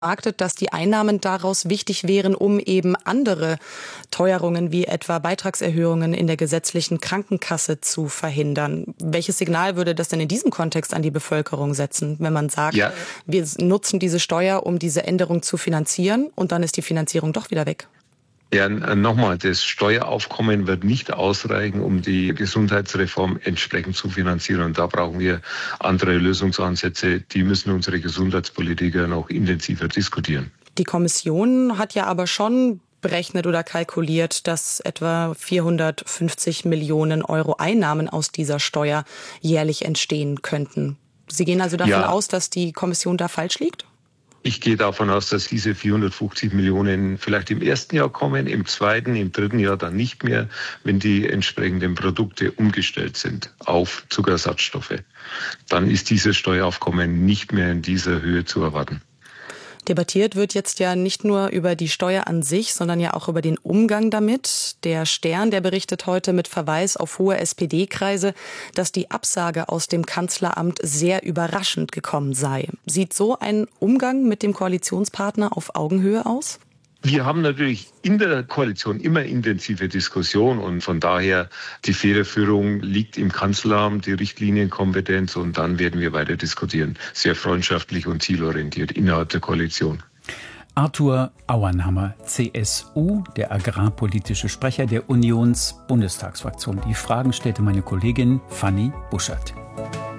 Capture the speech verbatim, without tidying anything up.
vermarktet, dass die Einnahmen daraus wichtig wären, um eben andere Teuerungen wie etwa Beitragserhöhungen in der gesetzlichen Krankenkasse zu verhindern. Welches Signal würde das denn in diesem Kontext an die Bevölkerung setzen, wenn man sagt, ja. wir nutzen diese Steuer, um diese Änderung zu finanzieren und dann ist die Finanzierung doch wieder weg? Ja, nochmal, das Steueraufkommen wird nicht ausreichen, um die Gesundheitsreform entsprechend zu finanzieren. Und da brauchen wir andere Lösungsansätze. Die müssen unsere Gesundheitspolitiker noch intensiver diskutieren. Die Kommission hat ja aber schon berechnet oder kalkuliert, dass etwa vierhundertfünfzig Millionen Euro Einnahmen aus dieser Steuer jährlich entstehen könnten. Sie gehen also davon ja. aus, dass die Kommission da falsch liegt? Ich gehe davon aus, dass diese vierhundertfünfzig Millionen vielleicht im ersten Jahr kommen, im zweiten, im dritten Jahr dann nicht mehr, wenn die entsprechenden Produkte umgestellt sind auf Zuckersatzstoffe. Dann ist dieses Steueraufkommen nicht mehr in dieser Höhe zu erwarten. Debattiert wird jetzt ja nicht nur über die Steuer an sich, sondern ja auch über den Umgang damit. Der Stern, der berichtet heute mit Verweis auf hohe S P D-Kreise, dass die Absage aus dem Kanzleramt sehr überraschend gekommen sei. Sieht so ein Umgang mit dem Koalitionspartner auf Augenhöhe aus? Wir haben natürlich in der Koalition immer intensive Diskussionen und von daher die Federführung liegt im Kanzleramt, die Richtlinienkompetenz und dann werden wir weiter diskutieren. Sehr freundschaftlich und zielorientiert innerhalb der Koalition. Arthur Auernhammer, C S U, der agrarpolitische Sprecher der Unions-Bundestagsfraktion. Die Fragen stellte meine Kollegin Fanny Buschert.